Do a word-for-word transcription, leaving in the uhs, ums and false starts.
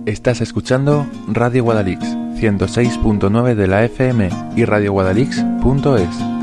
Estás escuchando Radio Guadalix, ciento seis punto nueve de la F M y radio guadalix punto es.